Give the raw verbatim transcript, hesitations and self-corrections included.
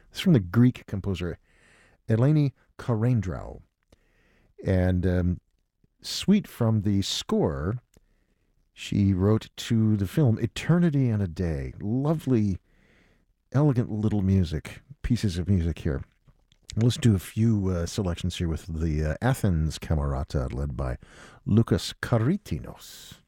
It's from the Greek composer Eleni Karendrau. And um, suite from the score she wrote to the film Eternity and a Day. Lovely, elegant little music, pieces of music here. Let's do a few uh, selections here with the uh, Athens Camerata led by Lucas Karitinos.